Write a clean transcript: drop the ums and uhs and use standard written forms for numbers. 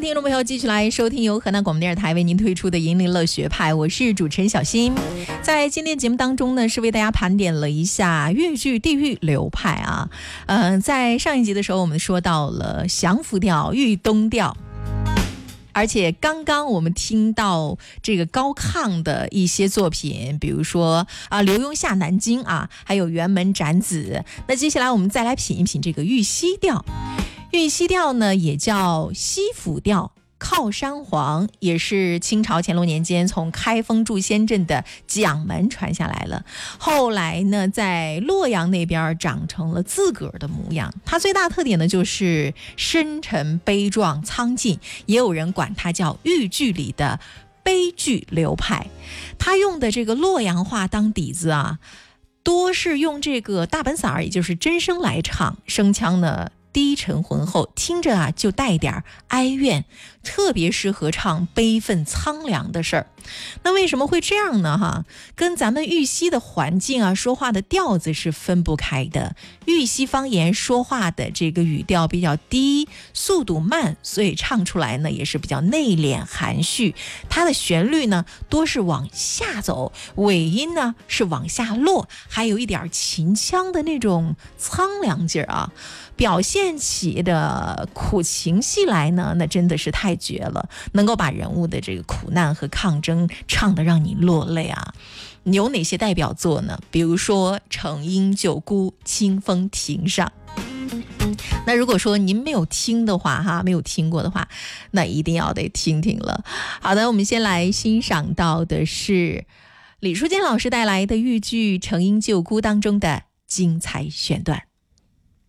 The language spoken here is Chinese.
听众朋友，继续来收听由河南广播电视台为您推出的银铃乐学派，我是主持人小新。在今天节目当中呢，是为大家盘点了一下豫剧地域流派啊。在上一集的时候，我们说到了降服调、豫东调。而且刚刚我们听到这个高亢的一些作品，比如说刘墉下南京啊，还有辕门斩子。那接下来我们再来品一品这个豫西调。豫西调呢也叫西府调，靠山黄，也是清朝乾隆年间从开封筑仙镇的蒋门传下来了。后来呢，在洛阳那边长成了自个儿的模样。它最大特点呢，就是深沉悲壮苍劲，也有人管它叫豫剧里的悲剧流派。它用的这个洛阳话当底子啊，多是用这个大本嗓，也就是真声来唱，声腔呢低沉浑厚，听着啊就带点哀怨，特别适合唱悲愤苍凉的事儿。那为什么会这样呢？跟咱们豫西的环境啊，说话的调子是分不开的。豫西方言说话的这个语调比较低，速度慢，所以唱出来呢也是比较内敛含蓄。它的旋律呢多是往下走，尾音呢是往下落，还有一点秦腔的那种苍凉劲儿啊。表现起的苦情戏来呢，那真的是太绝了，能够把人物的这个苦难和抗争唱得让你落泪啊。有哪些代表作呢？比如说程婴九姑清风亭上。那如果说您没有听的话没有听过的话，那一定要得听听了。好的，我们先来欣赏到的是李淑坚老师带来的豫剧程婴九姑当中的精彩选段。